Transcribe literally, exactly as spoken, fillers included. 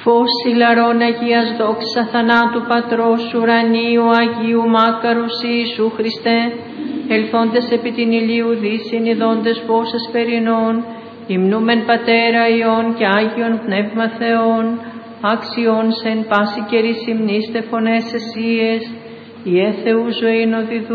Φως ηλαρών Αγίας δόξης αθανάτου Πατρός ουρανίου Αγίου Μάκαρους Ιησού Χριστέ, ελθόντες επί την ηλίου δύσιν ειδώντες φως εσπερινών, υμνούμεν Πατέρα Υιόν και Άγιον Πνεύμα Θεόν, άξιον σε εν πάση καιρή συμνήστε φωνές εσίες, Ιε Θεού ζωήν οδηδού.